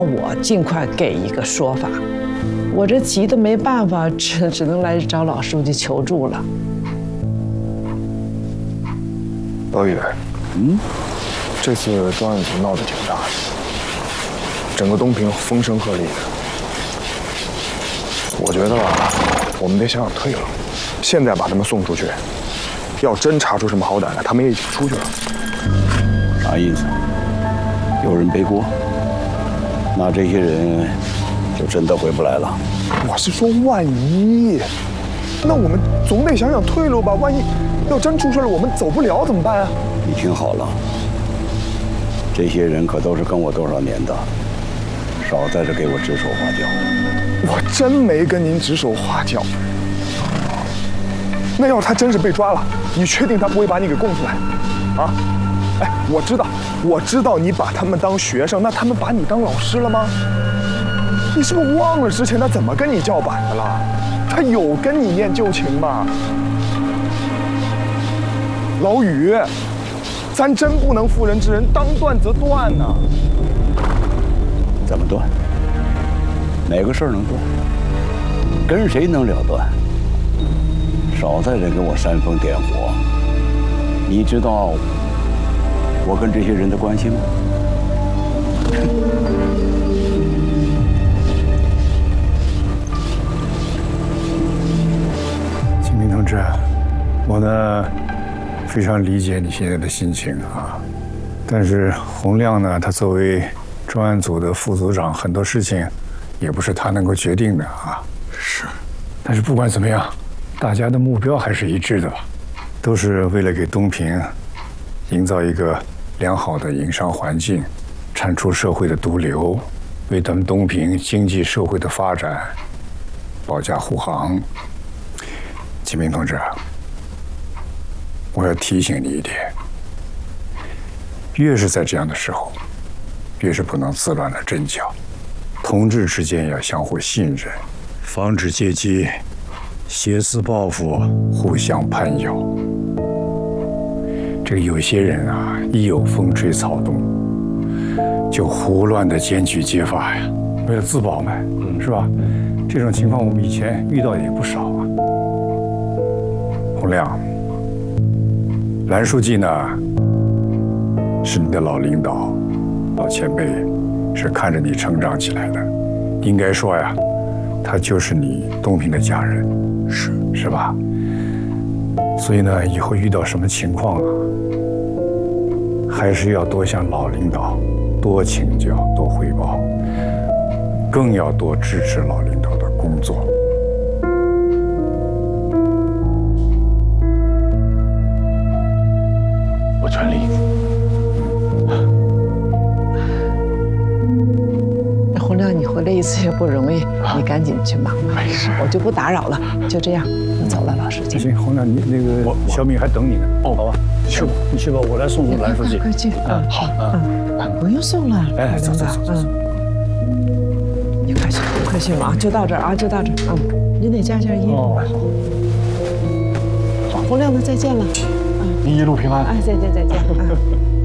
我尽快给一个说法。我这急得没办法，只能来找老书记求助了。 老宇，这次专案组闹得挺大的，整个东平风声鹤唳的。我觉得吧，我们得想想退了，现在把他们送出去，要真查出什么好歹来，他们也已经出去了。 啥意思？有人背锅？那这些人就真的回不来了？ 我是说万一，那我们总得想想退路吧。万一要真出事了，我们走不了怎么办啊？ 你听好了，这些人可都是跟我多少年的，少在这给我指手画脚。 我真没跟您指手画脚。那要是他真是被抓了，你确定他不会把你给供出来？啊？哎，我知道你把他们当学生，那他们把你当老师了吗？你是不是忘了之前他怎么跟你叫板的了？他有跟你念旧情吗？老宇，咱真不能妇人之仁，当断则断呐。 怎么断？哪个事儿能断？跟谁能了断？少在这给我煽风点火！你知道我跟这些人的关系吗？ 金明同志，我呢非常理解你现在的心情啊，但是洪亮呢，他作为专案组的副组长，很多事情也不是他能够决定的啊。 是， 但是不管怎么样，大家的目标还是一致的吧，都是为了给东平营造一个良好的营商环境，铲除社会的毒瘤，为咱们东平经济社会的发展保驾护航。金明同志，我要提醒你一点，越是在这样的时候，越是不能自乱了阵脚，同志之间要相互信任，防止阶级挟私报复，互相攀咬。这个有些人啊，一有风吹草动，就胡乱的检举揭发呀，为了自保嘛，是吧？这种情况我们以前遇到也不少啊。洪亮，蓝书记呢，是你的老领导、老前辈，是看着你成长起来的，应该说呀，他就是你东平的家人，是吧？所以呢，以后遇到什么情况啊，还是要多向老领导多请教、多汇报，更要多支持老领导的工作。 我全力。 洪亮，你回来一次也不容易，你赶紧去忙吧。没事，我就不打扰了，就这样，我走了，老书记。 行，洪亮，你那个小敏还等你呢。哦，好吧，去吧，你去吧，我来送蓝书记。 快去，好，不用送了。 哎，走。 你快去忙，就到这儿啊，就到这儿。你得加件衣服。 哦， 好。洪亮呢？再见了。 您一路平安。 哎，再见。